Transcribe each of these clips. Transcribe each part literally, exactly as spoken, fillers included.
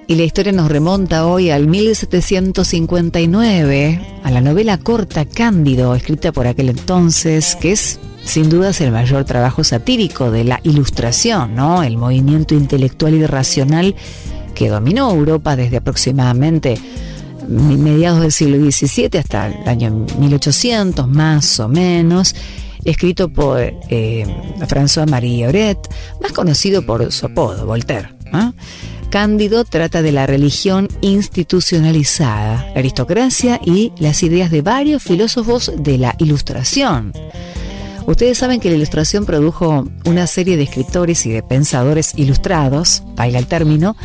Y la historia nos remonta hoy al mil setecientos cincuenta y nueve, a la novela corta Cándido, escrita por aquel entonces, que es sin dudas el mayor trabajo satírico de la Ilustración, ¿no? El movimiento intelectual y racional que dominó Europa desde aproximadamente mediados del siglo diecisiete hasta el año mil ochocientos, más o menos, escrito por eh, François-Marie Aurèle, más conocido por su apodo, Voltaire, ¿eh? Cándido trata de la religión institucionalizada, la aristocracia y las ideas de varios filósofos de la Ilustración. Ustedes saben que la Ilustración produjo una serie de escritores y de pensadores ilustrados, valga el término,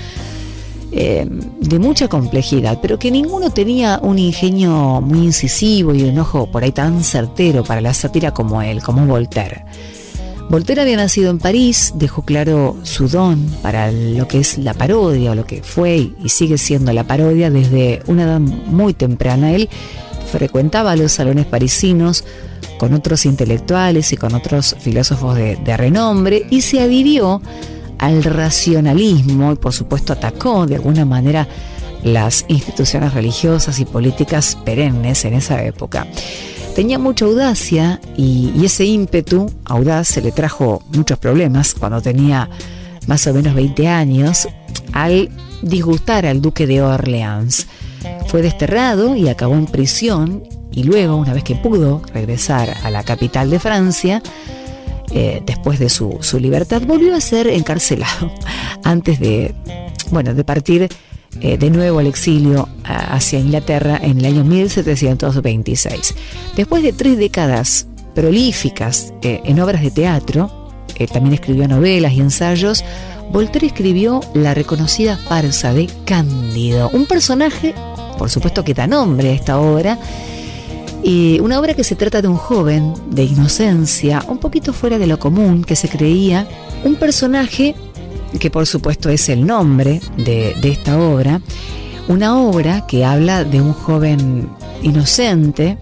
eh, de mucha complejidad, pero que ninguno tenía un ingenio muy incisivo y un ojo por ahí tan certero para la sátira como él, como Voltaire. Voltaire había nacido en París, dejó claro su don para lo que es la parodia, o lo que fue y sigue siendo la parodia desde una edad muy temprana. Él frecuentaba los salones parisinos con otros intelectuales y con otros filósofos de, de renombre y se adhirió al racionalismo y por supuesto atacó de alguna manera las instituciones religiosas y políticas perennes en esa época. Tenía mucha audacia y, y ese ímpetu audaz se le trajo muchos problemas cuando tenía más o menos veinte años al disgustar al duque de Orleans. Fue desterrado y acabó en prisión y luego, una vez que pudo regresar a la capital de Francia, eh, después de su, su libertad, volvió a ser encarcelado antes de, bueno, de partir Eh, de nuevo al exilio a, hacia Inglaterra en el año mil setecientos veintiséis. Después de tres décadas prolíficas eh, en obras de teatro, eh, también escribió novelas y ensayos, Voltaire escribió la reconocida farsa de Cándido, un personaje, por supuesto que da nombre a esta obra, y una obra que se trata de un joven de inocencia, un poquito fuera de lo común, que se creía un personaje que por supuesto es el nombre de, de esta obra, una obra que habla de un joven inocente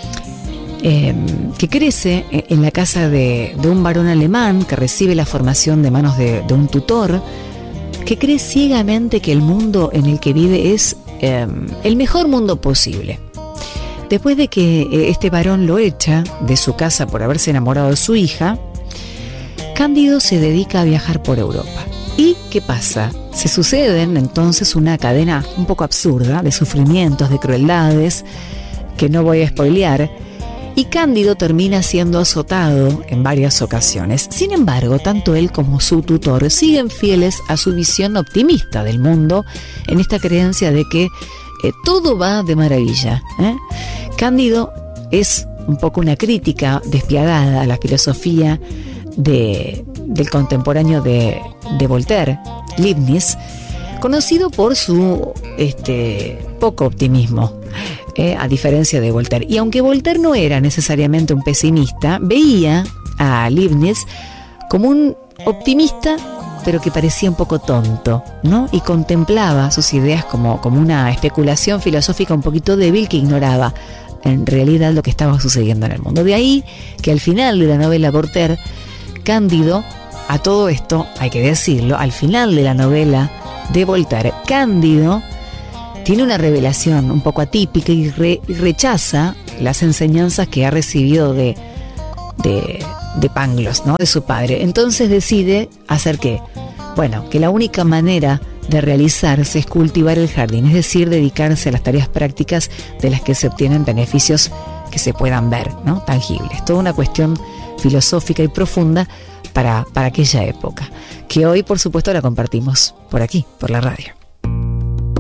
eh, que crece en la casa de, de un varón alemán que recibe la formación de manos de, de un tutor, que cree ciegamente que el mundo en el que vive es eh, el mejor mundo posible. Después de que este varón lo echa de su casa por haberse enamorado de su hija, Cándido se dedica a viajar por Europa. ¿Y qué pasa? Se suceden entonces una cadena un poco absurda de sufrimientos, de crueldades, que no voy a spoilear, y Cándido termina siendo azotado en varias ocasiones. Sin embargo, tanto él como su tutor siguen fieles a su visión optimista del mundo, en esta creencia de que eh, todo va de maravilla, ¿eh? Cándido es un poco una crítica despiadada a la filosofía de, del contemporáneo de, de Voltaire, Leibniz, conocido por su este, poco optimismo, eh, a diferencia de Voltaire. Y aunque Voltaire no era necesariamente un pesimista, veía a Leibniz como un optimista, pero que parecía un poco tonto, ¿no? Y contemplaba sus ideas como, como una especulación filosófica un poquito débil que ignoraba en realidad lo que estaba sucediendo en el mundo. De ahí que al final de la novela Voltaire, Cándido, a todo esto hay que decirlo, al final de la novela de Voltaire, Cándido tiene una revelación un poco atípica y, re, y rechaza las enseñanzas que ha recibido de, de, de Pangloss, ¿no? De su padre. Entonces decide hacer ¿qué? Bueno, que la única manera de realizarse es cultivar el jardín, es decir, dedicarse a las tareas prácticas de las que se obtienen beneficios que se puedan ver, ¿no? Tangibles. Toda una cuestión filosófica y profunda para, para aquella época, que hoy por supuesto la compartimos por aquí, por la radio.